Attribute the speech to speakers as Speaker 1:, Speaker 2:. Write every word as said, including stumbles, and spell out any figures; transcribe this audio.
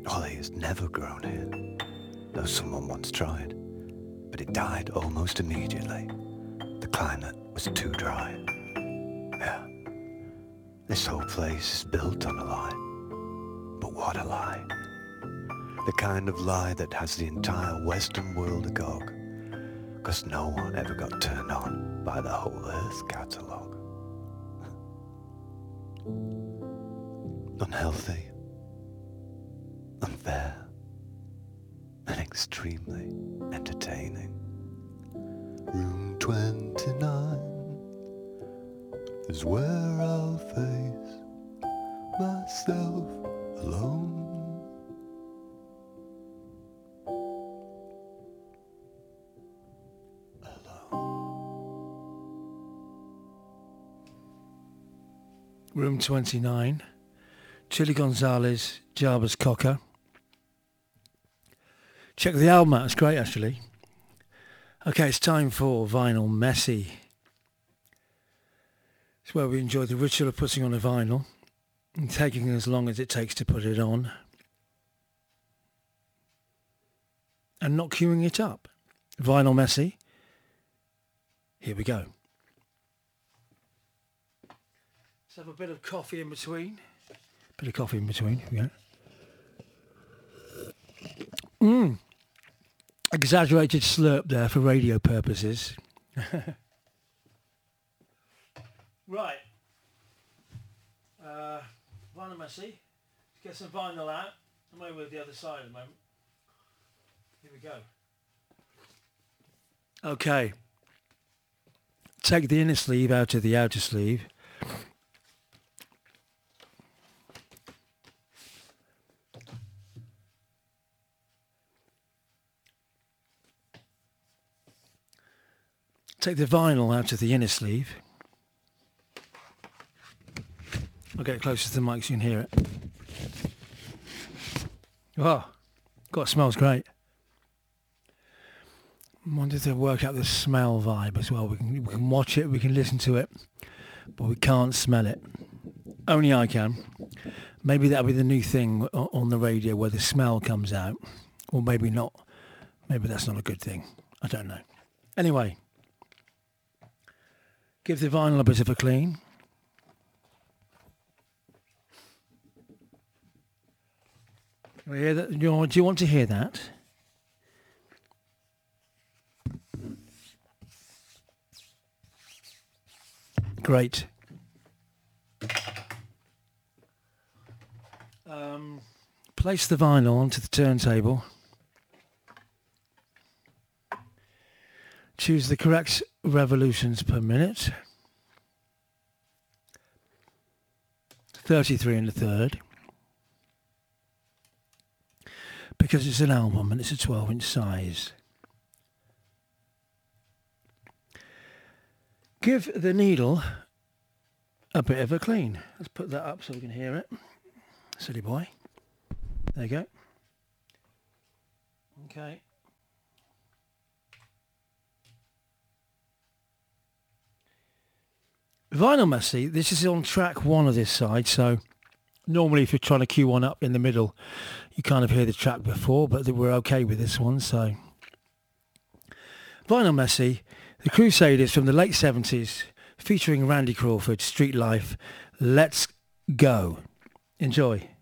Speaker 1: Holly has never grown here, though someone once tried, but it died almost immediately. The climate was too dry. Yeah, this whole place is built on a lie. But what a lie. The kind of lie that has the entire Western world agog, because no one ever got turned on by the whole Earth catalogue. Unhealthy, unfair, and extremely entertaining. Room twenty-nine is where I'll face myself alone.
Speaker 2: Room twenty-nine, Chili Gonzalez, Jarvis Cocker. Check the album out, it's great actually. Okay, it's time for Vinyl Messy. It's where we enjoy the ritual of putting on a vinyl and taking as long as it takes to put it on and not queuing it up. Vinyl Messy. Here we go. Let's have a bit of coffee in between. Bit of coffee in between. Here we go. Mmm. Exaggerated slurp there for radio purposes. Right. Uh, Vinyl Messy. Let's get some vinyl out. I'm over the other side at the moment. Here we go. Okay. Take the inner sleeve out of the outer sleeve. Take the vinyl out of the inner sleeve. I'll get closer to the mic so you can hear it. Oh, God, it smells great. I wanted to work out the smell vibe as well. We can, we can watch it, we can listen to it, but we can't smell it. Only I can. Maybe that'll be the new thing on the radio where the smell comes out. Or maybe not. Maybe that's not a good thing. I don't know. Anyway. Give the vinyl a bit of a clean. Do you hear that? Do you want to hear that? Great. Um, place the vinyl onto the turntable. Choose the correct revolutions per minute. thirty-three and a third. Because it's an album and it's a twelve inch size. Give the needle a bit of a clean. Let's put that up so we can hear it. Silly boy. There you go. Okay. Vinyl Messy, this is on track one of this side, so normally if you're trying to cue one up in the middle, you kind of hear the track before, but we're okay with this one, so. Vinyl Messy, The Crusaders from the late seventies, featuring Randy Crawford, Street Life. Let's go. Enjoy.